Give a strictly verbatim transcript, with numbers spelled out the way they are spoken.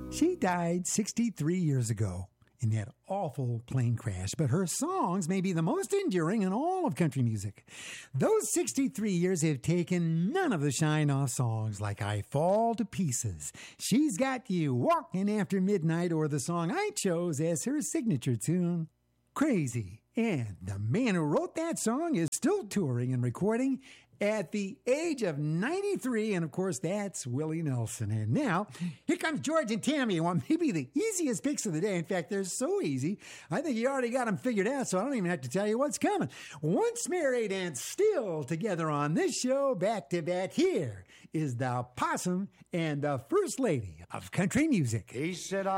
She died sixty-three years ago in that awful plane crash, but her songs may be the most enduring in all of country music. Those sixty-three years have taken none of the shine off songs like I Fall to Pieces, She's Got You, Walking After Midnight, or the song I chose as her signature tune, Crazy. And the man who wrote that song is still touring and recording at the age of ninety-three, and of course, that's Willie Nelson. And now, here comes George and Tammy on maybe the easiest picks of the day. In fact, they're so easy, I think you already got them figured out, so I don't even have to tell you what's coming. Once married and still together on this show, back to back, here is the Possum and the First Lady of Country Music. He said,